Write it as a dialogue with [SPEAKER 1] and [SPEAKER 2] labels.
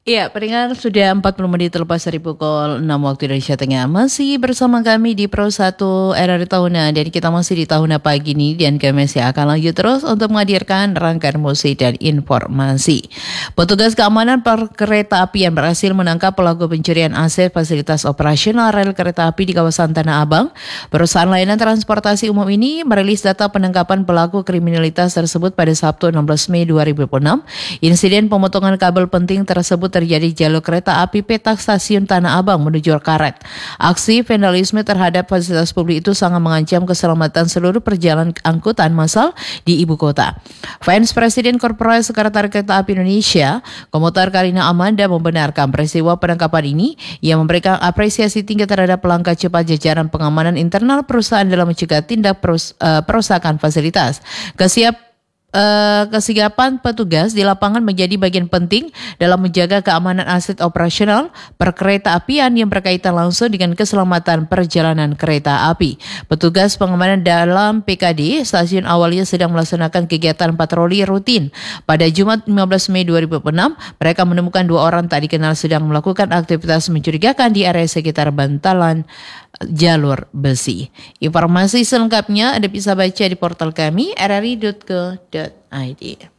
[SPEAKER 1] Iya, pendengar sudah 40 menit terlepas dari pukul 6 waktu Indonesia Tengah. Masih bersama kami di Pro 1 RRI Tahunan dan kita masih di tahun pagi ini dan kami masih akan lanjut terus untuk menghadirkan rangkaian musik dan informasi. Petugas keamanan perkereta apian berhasil menangkap pelaku pencurian aset fasilitas operasional rel kereta api di kawasan Tanah Abang. Perusahaan layanan transportasi umum ini merilis data penangkapan pelaku kriminalitas tersebut pada Sabtu 16 Mei 2006. Insiden pemotongan kabel penting tersebut terjadi jalur kereta api petak stasiun Tanah Abang menuju Karet. Aksi vandalisme terhadap fasilitas publik itu sangat mengancam keselamatan seluruh perjalanan angkutan massal di ibu kota. Fans Presiden Korporasi Sekretariat Kereta Api Indonesia, Komuter Karina Amanda membenarkan peristiwa penangkapan ini yang memberikan apresiasi tinggi terhadap langkah cepat jajaran pengamanan internal perusahaan dalam mencegah tindak perusakan fasilitas. Kesigapan petugas di lapangan menjadi bagian penting dalam menjaga keamanan aset operasional perkereta apian yang berkaitan langsung dengan keselamatan perjalanan kereta api. Petugas pengamanan dalam PKD stasiun awalnya sedang melaksanakan kegiatan patroli rutin. Pada Jumat 15 Mei 2006, mereka menemukan 2 orang tak dikenal sedang melakukan aktivitas mencurigakan di area sekitar bantalan jalur besi. Informasi selengkapnya Anda bisa baca di portal kami rri.co.id.